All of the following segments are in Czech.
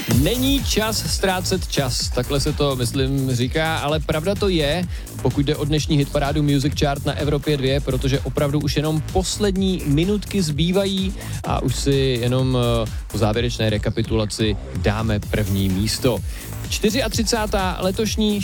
Není čas ztrácet čas, takhle se to, myslím, říká, ale pravda to je, pokud jde o dnešní hitparádu Music Chart na Evropě 2, protože opravdu už jenom poslední minutky zbývají a už si jenom po závěrečné rekapitulaci dáme první místo. 34. letošní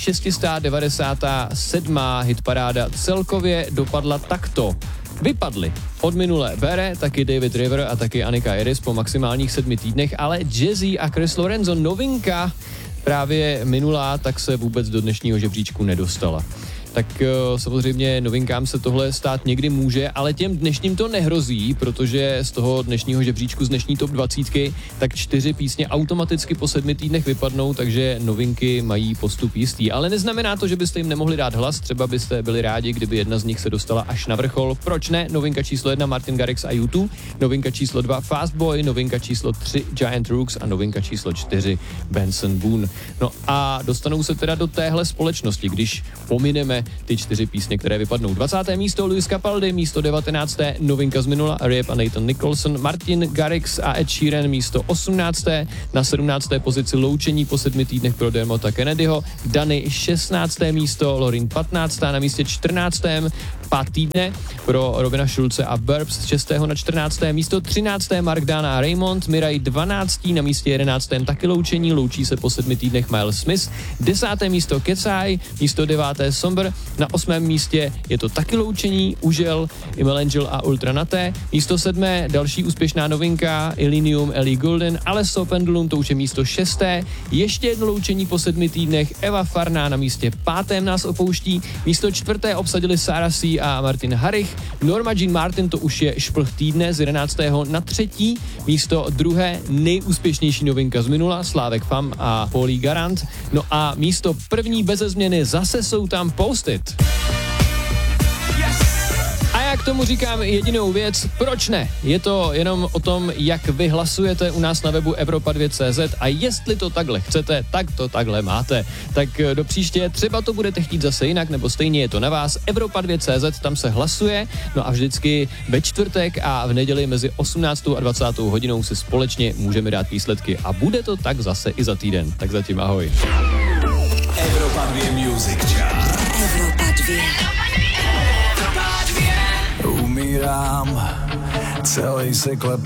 697. hitparáda celkově dopadla takto. Vypadly od minulé Bere, taky David River a taky Annika Iris po maximálních 7 týdnech, ale Jazzy a Chris Lorenzo, novinka právě minulá, tak se vůbec do dnešního žebříčku nedostala. Tak samozřejmě novinkám se tohle stát někdy může, ale těm dnešním to nehrozí, protože z toho dnešního žebříčku, z dnešní top 20, tak 4 písně automaticky po 7 týdnech vypadnou, takže novinky mají postup jistý. Ale neznamená to, že byste jim nemohli dát hlas, třeba byste byli rádi, kdyby jedna z nich se dostala až na vrchol. Proč ne? Novinka číslo 1 Martin Garrix a U2, novinka číslo 2 Fast Boy, novinka číslo 3 Giant Rooks a novinka číslo 4 Benson Boone. No a dostanou se teda do téhle společnosti, když pomineme ty 4 písně, které vypadnou. 20. místo Luis Capaldi, místo 19. novinka z minula Ariep a Nathan Nicholson, Martin Garrix a Ed Sheeran, místo 18. Na 17. pozici loučení po 7 týdnech pro Dermota Kennedyho, Dany 16. místo, Lorin 15. na místě 14. 5 týdne pro Robina Schulze a Burbs z 6. na 14. místo, 13. Mark Dana a Raymond, Mirai 12. na místě 11. taky loučení, loučí se po 7 týdnech Miles Smith, 10. místo Kecai, místo 9. Somber, na 8. místě je to taky loučení, Užel, Imelangel a Ultranaté, místo 7. další úspěšná novinka Illenium, Ellie Goulding, Alesso Pendulum, to už je místo 6. Ještě jedno loučení po 7 týdnech, Eva Farná na místě 5. nás opouští, místo 4. obsadili Sarah C. a Martin Harrich, Norma Jean Martin, to už je šplh týdne z 11. na 3. místo 2. nejúspěšnější novinka z minula, Slávek Fam a Paulí Garant, no a místo 1. beze změny zase jsou tam Post-it. A já k tomu říkám jedinou věc, proč ne? Je to jenom o tom, jak vy hlasujete u nás na webu Evropa2.cz a jestli to takhle chcete, tak to takhle máte. Tak do příště třeba to budete chtít zase jinak, nebo stejně je to na vás. Evropa2.cz, tam se hlasuje, no a vždycky ve čtvrtek a v neděli mezi 18. a 20. hodinou si společně můžeme dát výsledky a bude to tak zase i za týden. Tak zatím ahoj. Evropa 2 Music Chart. Evropa 2. Umírám, celý se klep